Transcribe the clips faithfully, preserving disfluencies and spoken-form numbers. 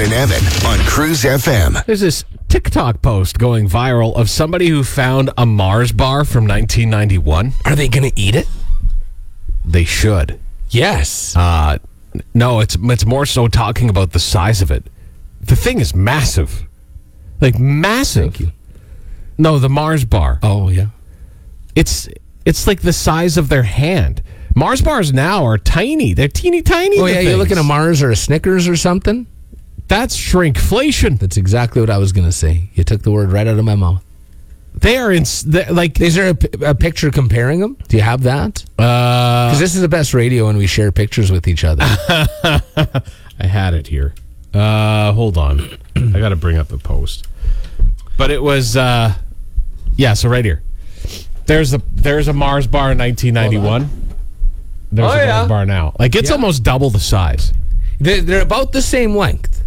and Evan on Cruise F M. There's this TikTok post going viral of somebody who found a Mars bar from nineteen ninety-one. Are they going to eat it? They should. Yes. Uh, no, it's it's more so talking about the size of it. The thing is massive. Like, massive. Thank you. No, the Mars bar. Oh, yeah. It's it's like the size of their hand. Mars bars now are tiny. They're teeny tiny. Oh, the yeah, things. you're looking at Mars or a Snickers or something? That's shrinkflation. That's exactly what I was going to say. You took the word right out of my mouth. They are in like. Is there a, p- a picture comparing them? Do you have that? Uh, Because this is the best radio when we share pictures with each other. I had it here. Uh, hold on. I got to bring up the post. But it was, uh, yeah. So right here, there's a there's a Mars bar in nineteen ninety-one. There's Oh, a yeah. Mars bar now. Like, it's Yeah. almost double the size. They're, they're about the same length.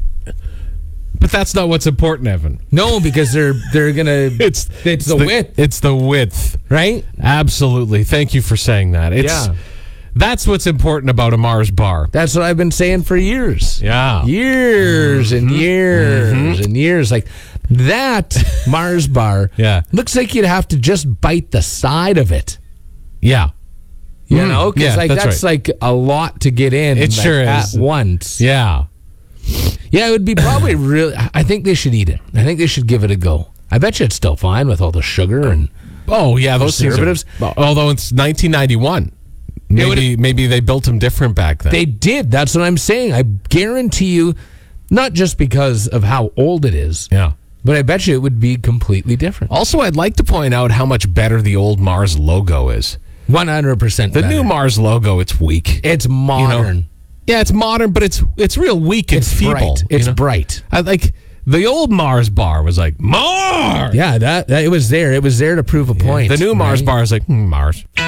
But that's not what's important, Evan. No, because they're they're gonna. It's it's the width, It's the width, right? Absolutely. Thank you for saying that. It's Yeah. That's what's important about a Mars bar. That's what I've been saying for years. Yeah. Years and years and years. Like that Mars bar. Yeah. Looks like you'd have to just bite the side of it. Yeah. You Mm, know, because yeah, like that's that's, right. like a lot to get in. It like, sure at is. once. Yeah. Yeah, it would be probably really. I think they should eat it. I think they should give it a go. I bet you it's still fine with all the sugar and. Oh, yeah, those things are- Preservatives? although it's nineteen ninety-one. Maybe maybe they built them different back then. They did. That's what I'm saying. I guarantee you, not just because of how old it is, yeah. but I bet you it would be completely different. Also, I'd like to point out how much better the old Mars logo is. one hundred percent The better. new Mars logo, it's weak. It's modern. Yeah, it's modern, but it's it's real weak and It's feeble. bright. you It's know? bright. I like the old Mars bar was like Mars. Yeah, that, that it was there. It was there to prove a point. The new Mars right? bar is like hmm, Mars.